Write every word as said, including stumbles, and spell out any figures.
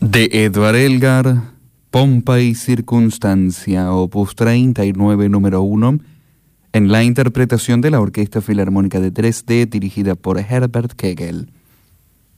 De Edvard Elgar, Pompa y Circunstancia, opus treinta y nueve, número uno, en la interpretación de la Orquesta Filarmónica de Dresde, dirigida por Herbert Kegel.